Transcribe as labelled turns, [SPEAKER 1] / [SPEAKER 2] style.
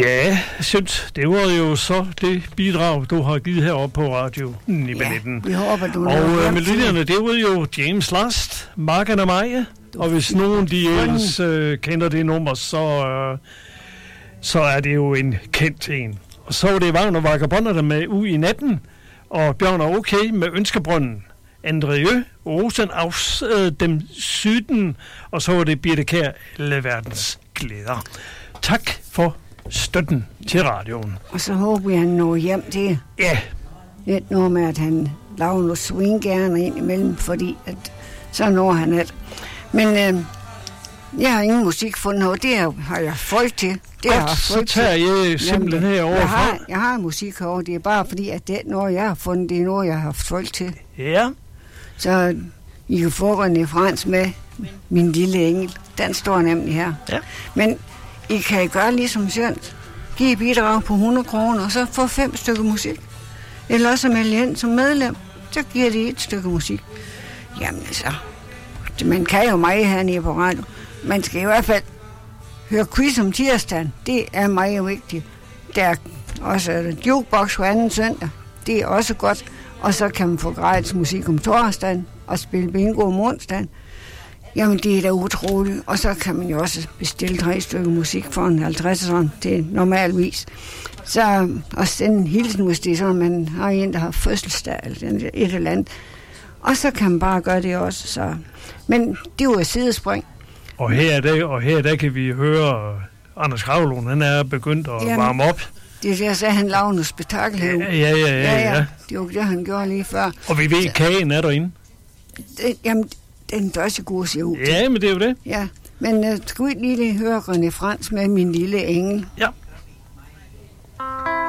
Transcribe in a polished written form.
[SPEAKER 1] Ja, jeg synes, det var jo så det bidrag, du har givet heroppe på Radio 19.
[SPEAKER 2] Ja, vi håber, du
[SPEAKER 1] og melodierne, det var jo James Last, Marken og Maja. Og hvis nogen de ellers kender det nummer, så er det jo en kendt en. Og så var det Vagn og Vagabonder, der med ud i natten, og Bjørn og Okay med Ønskebrønden. Andrieu, Rosen aus dem Syden, og så var det Birte Kjær, alle verdens glæder. Tak for støtten til radioen.
[SPEAKER 2] Og så håber vi, han når hjem til.
[SPEAKER 1] Ja.
[SPEAKER 2] Lidt noget med, at han laver noget swing gerne ind imellem, fordi at så når han det. Men jeg har ingen musik fundet, og det har jeg folk til. Det
[SPEAKER 1] godt, så tager jeg simpelthen herovre.
[SPEAKER 2] Jeg har musik herovre, det er bare fordi, at det noget, jeg har fundet, det er noget, jeg har haft folk til.
[SPEAKER 1] Ja.
[SPEAKER 2] Så I kan få René Frans med Min Lille Engel. Den står nemlig her.
[SPEAKER 1] Ja.
[SPEAKER 2] Men I kan gøre ligesom Sjønt. Giv bidrag på 100 kroner, og så få 5 stykker musik. Eller også melde ind som medlem, så giver de 1 stykke musik. Jamen altså, man kan jo meget hernede på radio. Man skal i hvert fald høre quiz om tirsdagen. Det er meget vigtigt. Der er også jukebox på anden søndag. Det er også godt. Og så kan man få gratis musik om torsdagen og spille bingo om onsdagen. Jamen, det er da utroligt. Og så kan man jo også bestille 3 stykker musik for en 50'eren. Det er normalvis. Så og sende en hilsen, hvis det er sådan, man har en, der har fødselsdag eller et eller andet. Og så kan man bare gøre det også. Så. Men det er jo et sidespring.
[SPEAKER 1] Og her der kan vi høre Anders Gravlund, han er begyndt at varme op.
[SPEAKER 2] Det er det, jeg sagde, han lavede noget spektakel herude.
[SPEAKER 1] Ja.
[SPEAKER 2] Det var det, han gjorde lige før.
[SPEAKER 1] Og vi ved, kagen er derinde.
[SPEAKER 2] Jamen, den døjse gode ser ud.
[SPEAKER 1] Ja, men det er jo det.
[SPEAKER 2] Ja, men skal vi lige høre René Frans med Min Lille Engel?
[SPEAKER 1] Ja.